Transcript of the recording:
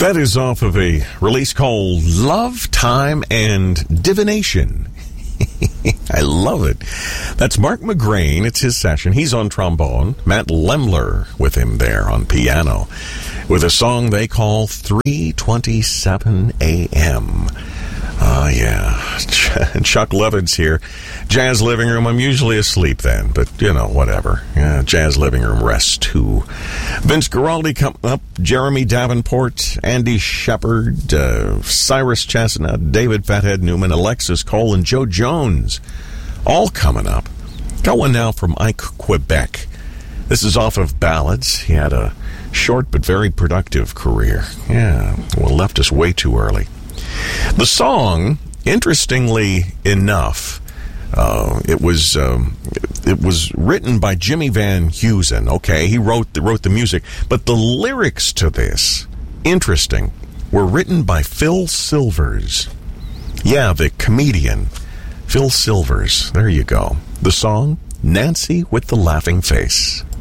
That is off of a release called Love, Time, and Divination. I love it. That's Mark McGrain. It's his session. He's on trombone. Matt Lemler with him there on piano with a song they call 3:27 a.m. Yeah. Chuck Levin's here. Jazz Living Room. I'm usually asleep then, but, whatever. Yeah, Jazz Living Room rests too. Vince Guaraldi coming up. Jeremy Davenport, Andy Shepard, Cyrus Chestnut, David Fathead Newman, Alexis Cole, and Joe Jones. All coming up. Got one now from Ike Quebec. This is off of Ballads. He had a short but very productive career. Yeah, well, left us way too early. The song, interestingly enough, it was written by Jimmy Van Heusen. Okay, he wrote the music, but the lyrics to this, interesting, were written by Phil Silvers. Yeah, the comedian Phil Silvers. There you go. The song, Nancy with the Laughing Face.